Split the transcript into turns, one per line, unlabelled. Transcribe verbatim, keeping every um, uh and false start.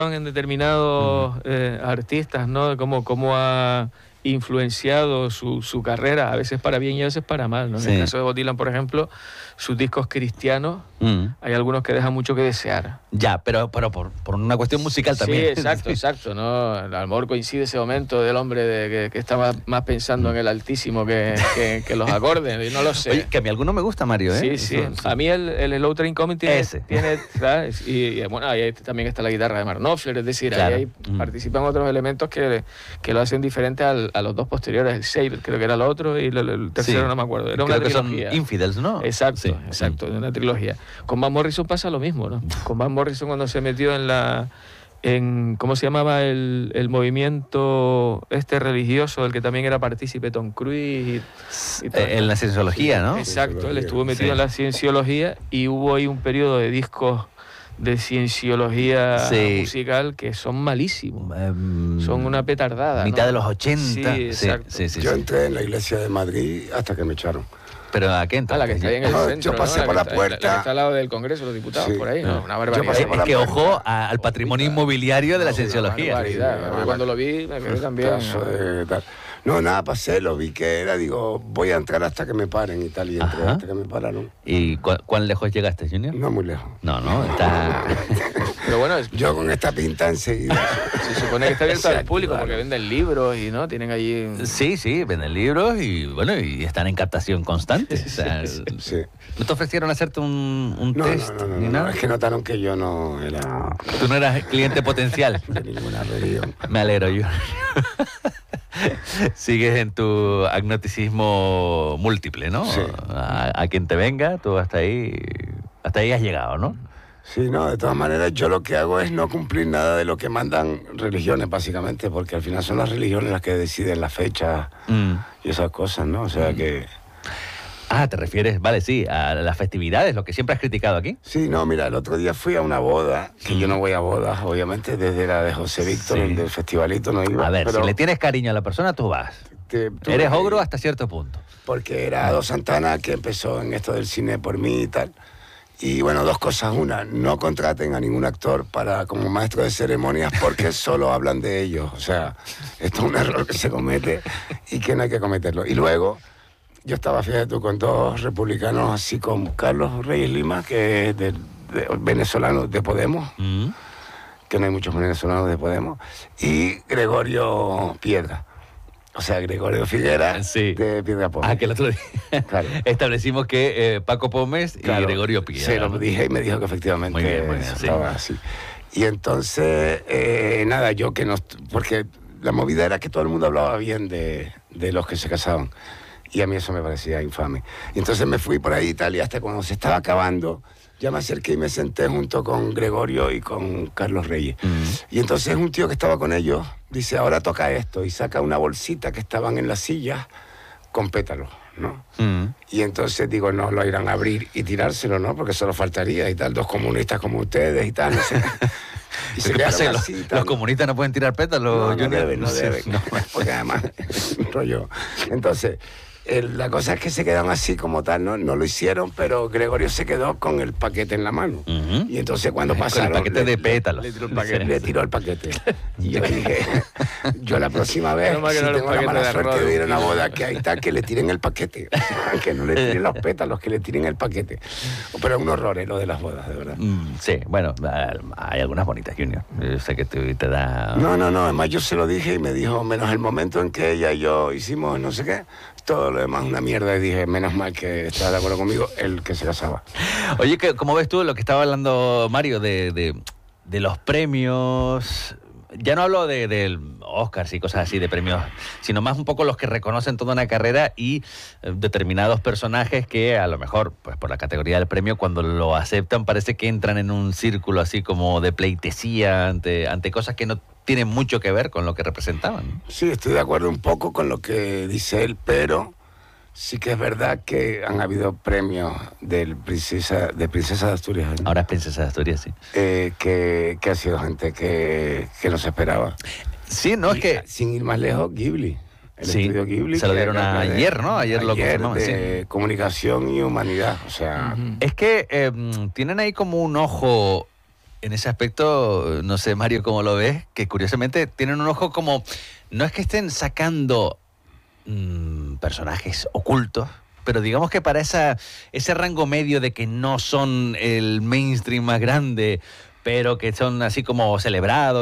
en determinados uh-huh. eh, artistas, ¿no? Cómo, cómo ha influenciado su, su carrera, a veces para bien y a veces para mal, ¿no? En sí. el caso de Bob Dylan, por ejemplo, sus discos cristianos, mm. hay algunos que dejan mucho que desear.
Ya, pero, pero por, por una cuestión musical también.
Sí, exacto, exacto, ¿no? A lo mejor coincide ese momento del hombre de, que, que está más, más pensando en el Altísimo que, que, que los acordes, no lo sé.
Oye, que a mí alguno me gusta, Mario, ¿eh?
Sí, sí. Eso, sí. A mí el, el Slow Train Coming tiene, Ese. tiene ¿sabes? Y, y bueno, ahí también está la guitarra de Mark Knopfler, es decir, claro. ahí, ahí mm. participan otros elementos que, que lo hacen diferente al, a los dos posteriores, el Sailor, creo que era el otro, y el, el tercero sí. no me acuerdo. Era
creo
una
que
trilogía.
Son Infidels, ¿no?
Exacto,
sí.
exacto, de una trilogía. Con Van Morrison pasa lo mismo, ¿no? Con Van Morrison cuando se metió en la... en ¿cómo se llamaba el, el movimiento este religioso del que también era partícipe Tom Cruise? Y, y
en la cienciología, ¿no?
Exacto, él estuvo metido sí. en la cienciología y hubo ahí un periodo de discos de cienciología sí. musical que son malísimos, um, son una petardada.
Mitad
¿no?
de los ochenta.
Sí, exacto.
Sí, sí, sí, Yo entré en la iglesia de Madrid hasta que me echaron.
¿Pero a qué entra?
Ah, la que está ahí en el
no,
centro,
yo pasé
¿no?
por la,
la
puerta.
La, la que está al lado del Congreso de los Diputados, sí. por ahí, ¿no? Una barbaridad.
Es que, ojo, a, al patrimonio inmobiliario de la cienciología.
Una barbaridad. Sí, cuando lo vi, me quedé también.
De, tal. No, nada, pasé, lo vi que era, digo, voy a entrar hasta que me paren y tal, y entré Ajá. hasta que me pararon.
¿Y cu cuán lejos llegaste, Junior?
No muy lejos.
No, no, está...
Pero bueno, es...
yo con esta pinta enseguida.
Se supone que está abierto al público porque venden libros y no tienen allí...
Sí, sí, venden libros y bueno, y están en captación constante. O sea,
sí, sí.
¿No te ofrecieron hacerte un, un
no,
test?
No, no, no,
ni
no,
nada?
no, es que notaron que yo no era...
Tú no eras cliente potencial.
De ninguna religión.
Me alegro, yo. Sigues en tu agnosticismo múltiple, ¿no?
Sí.
A, a quien te venga, tú hasta ahí, hasta ahí has llegado, ¿no?
Sí, no, de todas maneras yo lo que hago es no cumplir nada de lo que mandan religiones, básicamente, porque al final son las religiones las que deciden las fechas mm. y esas cosas, ¿no? O sea mm. que...
Ah, ¿te refieres, vale, sí, a las festividades, lo que siempre has criticado aquí?
Sí, no, mira, el otro día fui a una boda, que mm. yo no voy a bodas, obviamente, desde la de José Víctor, sí. del festivalito no iba.
A ver,
pero...
si le tienes cariño a la persona, tú vas. Te, tú Eres ogro hasta cierto punto.
Porque era Ado Santana que empezó en esto del cine por mí y tal. Y bueno, dos cosas. Una, no contraten a ningún actor para como maestro de ceremonias porque solo hablan de ellos. O sea, esto es un error que se comete y que no hay que cometerlo. Y luego... Yo estaba, fíjate tú, con dos republicanos, así con Carlos Reyes Lima, que es de, de, venezolano de Podemos, mm. que no hay muchos venezolanos de Podemos, y Gregorio Piedra. O sea, Gregorio Figuera
sí.
de Piedra Pómez.
Ah, que el otro día claro. establecimos que eh, Paco Pómez y claro. Gregorio Piedra.
Sí, lo dije y me dijo que efectivamente
muy bien, muy bien,
estaba
sí.
así. Y entonces, eh, nada, yo que no... Porque la movida era que todo el mundo hablaba bien de, de los que se casaban. Y a mí eso me parecía infame. Y entonces me fui por ahí y tal, y hasta cuando se estaba acabando, ya me acerqué y me senté junto con Gregorio y con Carlos Reyes. Mm. Y entonces un tío que estaba con ellos dice, ahora toca esto, y saca una bolsita que estaban en las sillas con pétalos, ¿no? Mm. Y entonces digo, no, lo irán a abrir y tirárselo, ¿no? Porque solo faltaría y tal, dos comunistas como ustedes y tal, no sé.
Y se pasa, los, así, los comunistas no pueden tirar pétalos.
No, no deben, no deben. No. Porque además, rollo. Entonces... El, la cosa es que se quedaron así como tal, ¿no? No lo hicieron, pero Gregorio se quedó con el paquete en la mano. Uh-huh. Y entonces cuando pasaron...
Con el paquete
le,
de pétalos.
Le, le, tiró el paquete, le tiró el paquete. Y yo dije, yo la próxima vez, no, si no tengo la mala suerte de ir a una boda, que ahí está, que le tiren el paquete. Que no le tiren los pétalos, que le tiren el paquete. Pero es un horror, ¿eh? Lo de las bodas, de verdad.
Mm, sí, bueno, hay algunas bonitas, Junior. Yo sé que te, te da...
No, no, no, además yo se lo dije y me dijo, menos el momento en que ella y yo hicimos no sé qué, todo lo demás una mierda. Y dije, menos mal que está de acuerdo conmigo el que se casaba.
Oye, ¿cómo ves tú lo que estaba hablando Mario de, de, de los premios? Ya no hablo de, de Oscars y cosas así, de premios, sino más un poco los que reconocen toda una carrera y eh, determinados personajes que a lo mejor, pues por la categoría del premio, cuando lo aceptan parece que entran en un círculo así como de pleitesía ante, ante cosas que no tienen mucho que ver con lo que representaban.
Sí, estoy de acuerdo un poco con lo que dice él, pero sí que es verdad que han habido premios del princesa, de Princesa de Asturias. ¿no?
Ahora es Princesa de Asturias, sí.
Eh, que, que ha sido gente que, que no se esperaba.
Sí, no,
y,
es que...
Sin ir más lejos, Ghibli. El
sí,
estudio Ghibli.
Se lo dieron a de, ayer, ¿no? Ayer, ayer lo confirmamos.
De
sí.
Comunicación y Humanidad, o sea...
Uh-huh. Es que eh, tienen ahí como un ojo en ese aspecto, no sé, Mario, cómo lo ves, que curiosamente tienen un ojo como... No es que estén sacando mmm, personajes ocultos, pero digamos que para esa, ese rango medio de que no son el mainstream más grande, pero que son así como celebrados,